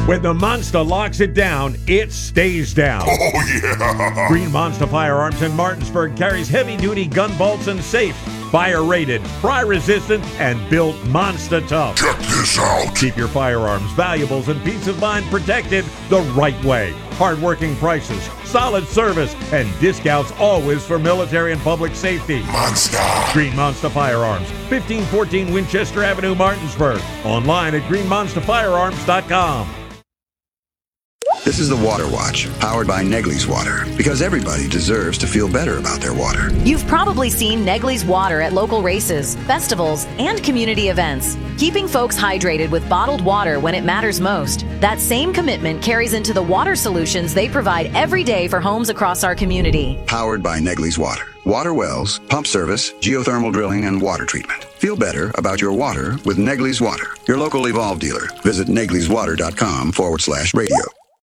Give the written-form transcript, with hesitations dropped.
When the Monster locks it down, it stays down. Oh, yeah! Green Monster Firearms in Martinsburg carries heavy-duty gun vaults and safes. Fire-rated, fry-resistant, and built monster tough. Check this out! Keep your firearms, valuables, and peace of mind protected the right way. Hard-working prices, solid service, and discounts always for military and public safety. Monster! Green Monster Firearms, 1514 Winchester Avenue, Martinsburg. Online at greenmonsterfirearms.com. This is the Water Watch, powered by Negley's Water, because everybody deserves to feel better about their water. You've probably seen Negley's Water at local races, festivals, and community events, keeping folks hydrated with bottled water when it matters most. That same commitment carries into the water solutions they provide every day for homes across our community. Powered by Negley's Water. Water wells, pump service, geothermal drilling, and water treatment. Feel better about your water with Negley's Water. Your local Evolve dealer. Visit negleyswater.com/radio.